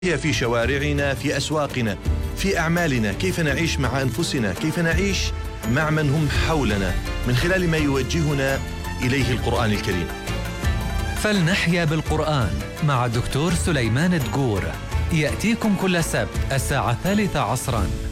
هي في شوارعنا، في أسواقنا، في أعمالنا، كيف نعيش مع أنفسنا، كيف نعيش مع من هم حولنا من خلال ما يوجهنا إليه القرآن الكريم. فلنحيا بالقرآن مع الدكتور سليمان دقور، يأتيكم كل سبت الساعة 3 عصراً.